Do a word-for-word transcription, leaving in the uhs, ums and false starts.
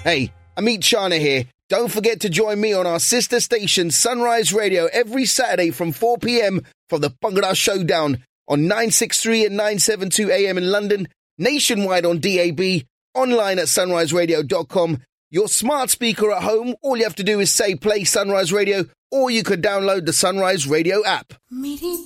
Hey, Amit Chana here. Don't forget to join me on our sister station Sunrise Radio every Saturday from four p.m. for the Bhangra Showdown on nine sixty-three and nine seventy-two A M in London, nationwide on D A B, online at sunrise radio dot com. Your smart speaker at home, all you have to do is say play Sunrise Radio, or you could download the Sunrise Radio app.